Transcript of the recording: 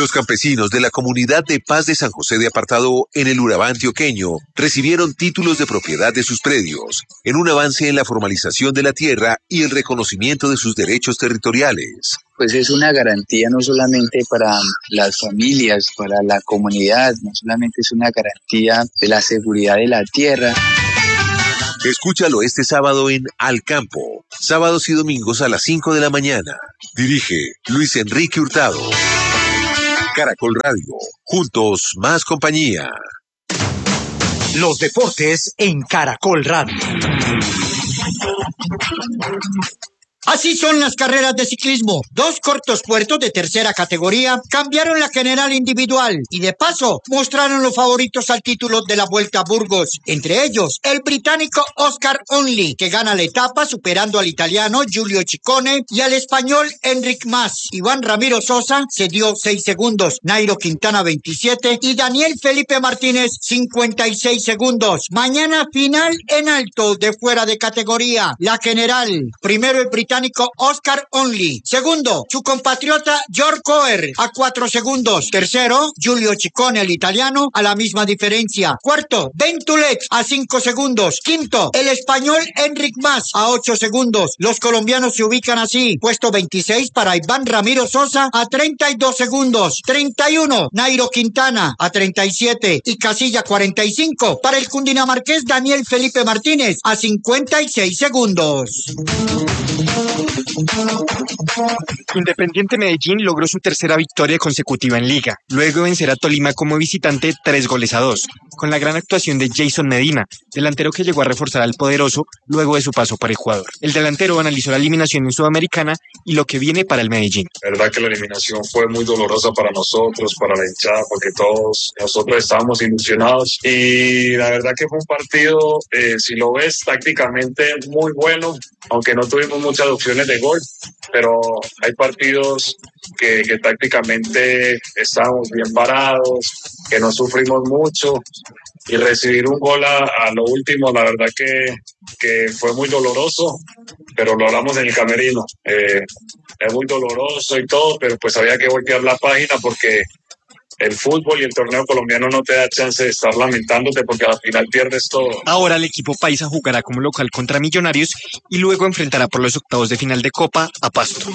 Los campesinos de la comunidad de Paz de San José de Apartado en el Urabá antioqueño recibieron títulos de propiedad de sus predios, en un avance en la formalización de la tierra y el reconocimiento de sus derechos territoriales. Pues es una garantía no solamente para las familias, para la comunidad, no solamente es una garantía de la seguridad de la tierra. Escúchalo este sábado en Al Campo, sábados y domingos a las 5 de la mañana. Dirige Luis Enrique Hurtado. Caracol Radio, juntos más compañía. Los deportes en Caracol Radio. Así son las carreras de ciclismo. 2 cortos puertos de tercera categoría cambiaron la general individual y de paso mostraron los favoritos al título de la Vuelta a Burgos. Entre ellos, el británico Oscar Onley, que gana la etapa superando al italiano Giulio Ciccone y al español Enric Mas. Iván Ramiro Sosa se dio 6 segundos, Nairo Quintana 27 y Daniel Felipe Martínez 56 segundos. Mañana final en alto de fuera de categoría. La general, primero el británico Oscar Onley. Segundo, su compatriota George Coer a 4 segundos. Tercero, Giulio Ciccone, el italiano, a la misma diferencia. Cuarto, Ben Tulex a 5 segundos. Quinto, el español Enric Mas a 8 segundos. Los colombianos se ubican así. Puesto 26 para Iván Ramiro Sosa a 32 segundos. 31, Nairo Quintana a 37 y casilla 45 para el cundinamarqués Daniel Felipe Martínez a 56 segundos. Independiente Medellín logró su tercera victoria consecutiva en Liga, luego de vencer a Tolima como visitante 3-2, con la gran actuación de Jason Medina, delantero que llegó a reforzar al poderoso luego de su paso por Ecuador. El delantero analizó la eliminación en Sudamericana y lo que viene para el Medellín. La verdad que la eliminación fue muy dolorosa para nosotros, para la hinchada, porque todos nosotros estábamos ilusionados y la verdad que fue un partido, si lo ves tácticamente, muy bueno, aunque no tuvimos muchas opciones de gol, pero hay partidos que tácticamente estábamos bien parados, que no sufrimos mucho y recibir un gol a lo último, la verdad que fue muy doloroso, pero lo hablamos en el camerino. Es muy doloroso y todo, pero pues había que voltear la página porque el fútbol y el torneo colombiano no te da chance de estar lamentándote porque al final pierdes todo. Ahora el equipo paisa jugará como local contra Millonarios y luego enfrentará por los octavos de final de Copa a Pasto.